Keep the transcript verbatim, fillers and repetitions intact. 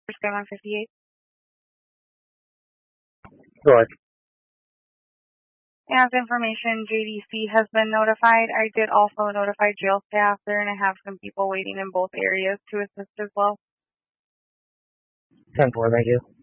Sky one fifty-eight. Go ahead. As information, J D C has been notified. I did also notify jail staff there, and I have some people waiting in both areas to assist as well. ten four, thank you.